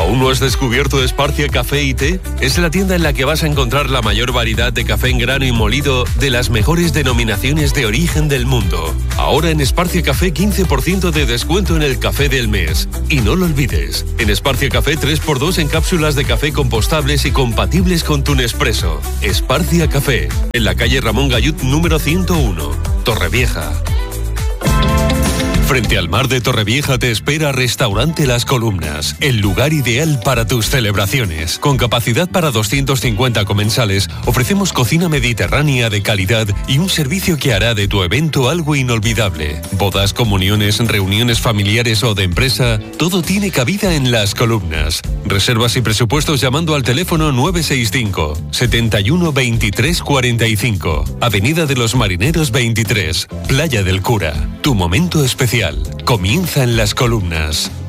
¿Aún no has descubierto Esparcia Café y Té? Es la tienda en la que vas a encontrar la mayor variedad de café en grano y molido de las mejores denominaciones de origen del mundo. Ahora en Esparcia Café 15% de descuento en el café del mes. Y no lo olvides, en Esparcia Café 3x2 en cápsulas de café compostables y compatibles con tu Nespresso. Esparcia Café, en la calle Ramón Gallut número 101, Torrevieja. Frente al mar de Torrevieja te espera Restaurante Las Columnas, el lugar ideal para tus celebraciones. Con capacidad para 250 comensales, ofrecemos cocina mediterránea de calidad y un servicio que hará de tu evento algo inolvidable. Bodas, comuniones, reuniones familiares o de empresa, todo tiene cabida en Las Columnas. Reservas y presupuestos llamando al teléfono 965 71 23 45, Avenida de los Marineros 23, Playa del Cura. Tu momento especial comienza en Las Columnas.